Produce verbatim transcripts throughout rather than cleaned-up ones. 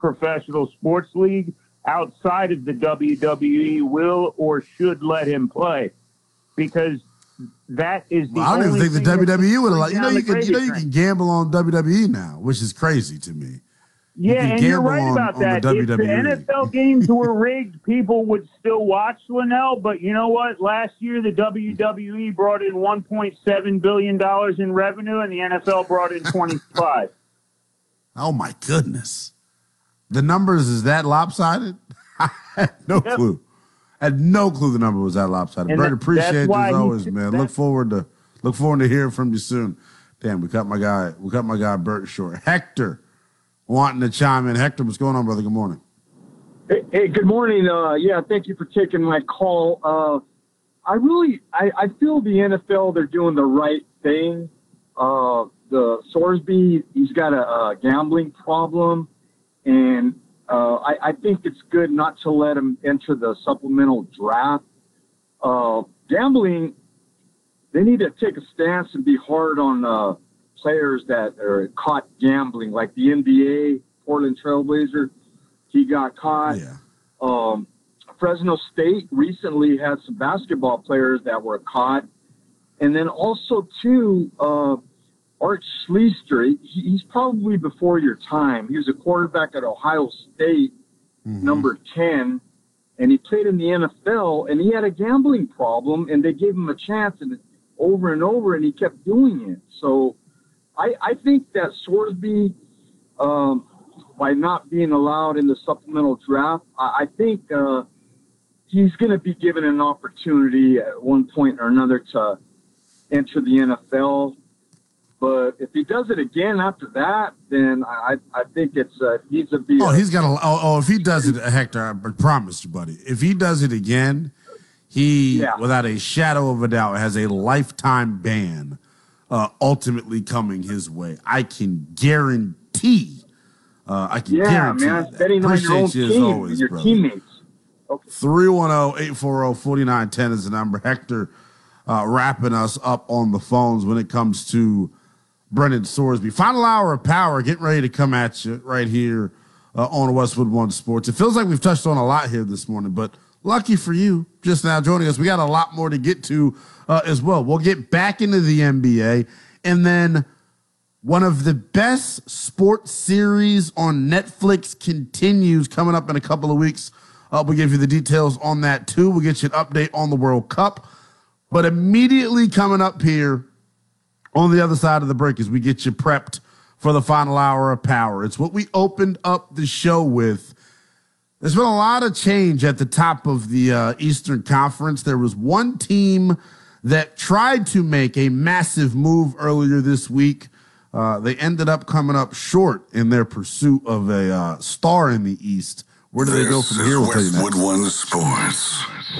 professional sports league outside of the W W E will or should let him play, because that is the well, I don't only even think the thing W W E would that's allow. You know, you the can you know you train. can gamble on W W E now, which is crazy to me. You Yeah, can and you're gamble right on, about on that. the If the W W E. N F L games were rigged, people would still watch, Linnell. But you know what? Last year, the W W E brought in one point seven billion dollars in revenue, and the N F L brought in twenty-five. Oh, my goodness. The numbers is that lopsided? I had no Yep. clue. I had no clue the number was that lopsided. And Bert, that- appreciate that's you why as he- always, man. Look that's- forward to look forward to hearing from you soon. Damn, we cut my guy. We cut my guy Bert short. Hector wanting to chime in. Hector, what's going on, brother? Good morning. Hey, hey, good morning. Uh, yeah, thank you for taking my call. Uh, I really, I, I feel the N F L, they're doing the right thing. Uh, the Sorsby, he's got a, a gambling problem, and uh, I, I think it's good not to let him enter the supplemental draft. Uh, gambling, they need to take a stance and be hard on uh, players that are caught gambling, like the N B A, Portland Trailblazer. He got caught. Yeah. Um, Fresno State recently had some basketball players that were caught. And then also, too, uh, Art Schleister, he, he's probably before your time. He was a quarterback at Ohio State, Mm-hmm. number ten, and he played in the N F L, and he had a gambling problem, and they gave him a chance and over and over, and he kept doing it. So I, I think that Sorsby, um, by not being allowed in the supplemental draft, I, I think uh, he's going to be given an opportunity at one point or another to enter the N F L. But if he does it again after that, then I, I think it's uh, he's a be. Oh, he's got a. Oh, oh, if he does it, Hector, I promise you, buddy. If he does it again, he, Yeah. without a shadow of a doubt, has a lifetime ban uh, ultimately coming his way. I can guarantee. Uh, I can yeah, guarantee man, that. betting on your own Appreciate you as team, always, and your brother. teammates. Okay. three one zero, eight four zero, four nine one zero is the number. Hector uh, wrapping us up on the phones when it comes to Brendan Sorsby. Final hour of power, getting ready to come at you right here uh, on Westwood One Sports. It feels like we've touched on a lot here this morning, but lucky for you, just now joining us, we got a lot more to get to uh, as well. We'll get back into the N B A, and then one of the best sports series on Netflix continues coming up in a couple of weeks. Uh, we'll give you the details on that, too. We'll get you an update on the World Cup. But immediately coming up here on the other side of the break as we get you prepped for the final hour of power. It's what we opened up the show with. There's been a lot of change at the top of the uh, Eastern Conference. There was one team that tried to make a massive move earlier this week. Uh, they ended up coming up short in their pursuit of a uh, star in the East. Where do they go from here? We'll tell you next. Westwood One Sports.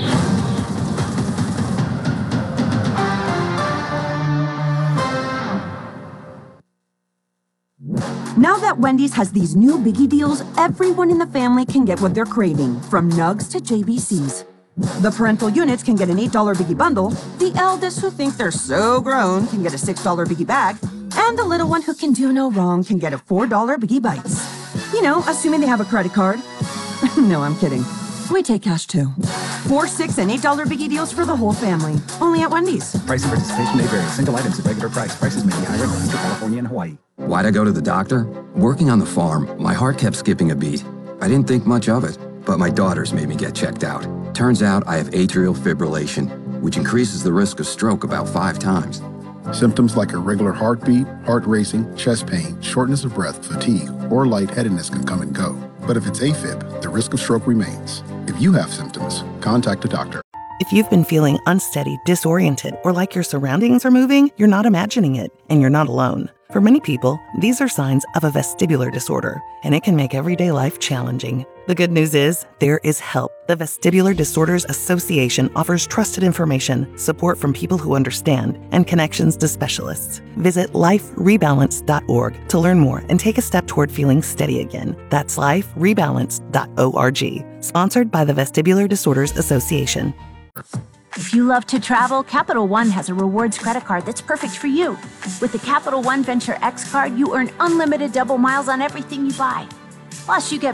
Now that Wendy's has these new biggie deals, everyone in the family can get what they're craving, from nugs to J B Cs. The parental units can get an eight dollar biggie bundle, the eldest who think they're so grown can get a six dollar biggie bag, and the little one who can do no wrong can get a four dollar biggie bites. You know, assuming they have a credit card. No, I'm kidding. We take cash too. Four, six, and eight dollar biggie deals for the whole family. Only at Wendy's. Price and participation may vary. Single items at regular price. Prices may be higher in Alaska, California, and Hawaii. Why'd I go to the doctor? Working on the farm, my heart kept skipping a beat. I didn't think much of it, but my daughters made me get checked out. Turns out I have atrial fibrillation, which increases the risk of stroke about five times. Symptoms like irregular heartbeat, heart racing, chest pain, shortness of breath, fatigue, or lightheadedness can come and go. But if it's AFib, the risk of stroke remains. If you have symptoms, contact a doctor. If you've been feeling unsteady, disoriented, or like your surroundings are moving, you're not imagining it, and you're not alone. For many people, these are signs of a vestibular disorder, and it can make everyday life challenging. The good news is, there is help. The Vestibular Disorders Association offers trusted information, support from people who understand, and connections to specialists. Visit life rebalance dot org to learn more and take a step toward feeling steady again. That's life rebalance dot org. Sponsored by the Vestibular Disorders Association. If you love to travel, Capital One has a rewards credit card that's perfect for you. With the Capital One Venture X card, you earn unlimited double miles on everything you buy. Plus, you get